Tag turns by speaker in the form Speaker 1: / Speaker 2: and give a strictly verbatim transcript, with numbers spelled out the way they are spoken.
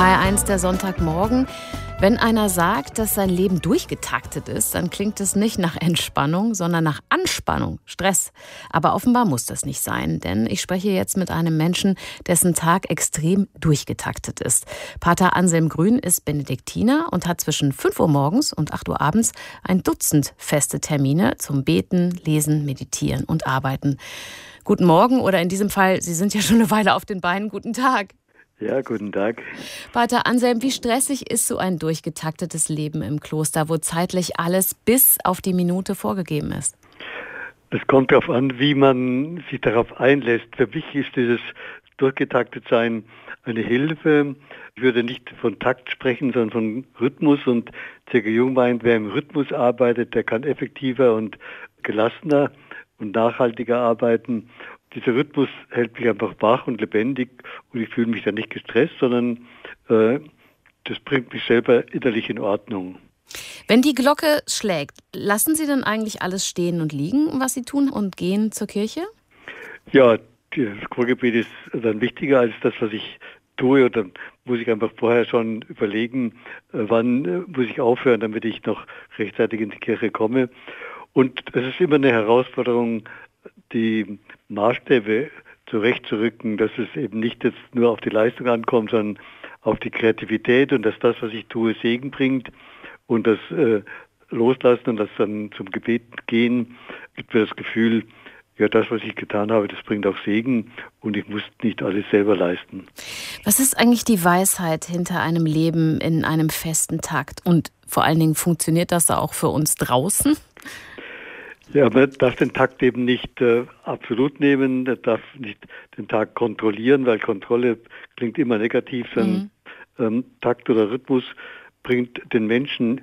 Speaker 1: H R eins, der Sonntagmorgen. Wenn einer sagt, dass sein Leben durchgetaktet ist, dann klingt es nicht nach Entspannung, sondern nach Anspannung, Stress. Aber offenbar muss das nicht sein, denn ich spreche jetzt mit einem Menschen, dessen Tag extrem durchgetaktet ist. Pater Anselm Grün ist Benediktiner und hat zwischen fünf Uhr morgens und acht Uhr abends ein Dutzend feste Termine zum Beten, Lesen, Meditieren und Arbeiten. Guten Morgen oder in diesem Fall, Sie sind ja schon eine Weile auf den Beinen, guten Tag.
Speaker 2: Ja, guten Tag.
Speaker 1: Pater Anselm, wie stressig ist so ein durchgetaktetes Leben im Kloster, wo zeitlich alles bis auf die Minute vorgegeben ist?
Speaker 2: Es kommt darauf an, wie man sich darauf einlässt. Für mich ist dieses Durchgetaktetsein eine Hilfe. Ich würde nicht von Takt sprechen, sondern von Rhythmus. Und C G Jung meint, wer im Rhythmus arbeitet, der kann effektiver und gelassener und nachhaltiger arbeiten. Dieser Rhythmus hält mich einfach wach und lebendig und ich fühle mich dann nicht gestresst, sondern äh, das bringt mich selber innerlich in Ordnung.
Speaker 1: Wenn die Glocke schlägt, lassen Sie dann eigentlich alles stehen und liegen, was Sie tun, und gehen zur Kirche?
Speaker 2: Ja, das Chorgebet ist dann wichtiger als das, was ich tue. Und dann muss ich einfach vorher schon überlegen, wann muss ich aufhören, damit ich noch rechtzeitig in die Kirche komme. Und es ist immer eine Herausforderung, die Maßstäbe zurechtzurücken, dass es eben nicht jetzt nur auf die Leistung ankommt, sondern auf die Kreativität und dass das, was ich tue, Segen bringt und das äh, Loslassen und das dann zum Gebet gehen, gibt mir das Gefühl, ja, das, was ich getan habe, das bringt auch Segen und ich muss nicht alles selber leisten.
Speaker 1: Was ist eigentlich die Weisheit hinter einem Leben in einem festen Takt? Und vor allen Dingen, funktioniert das auch für uns draußen?
Speaker 2: Ja, man darf den Takt eben nicht äh, absolut nehmen, man darf nicht den Tag kontrollieren, weil Kontrolle klingt immer negativ, sondern mhm. ähm, Takt oder Rhythmus bringt den Menschen